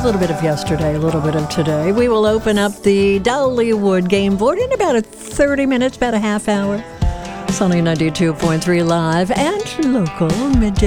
little bit of yesterday, a little bit of today. We will open up the Dollywood game board in about 30 minutes, about a half hour. Sunny 92.3 live and local midday.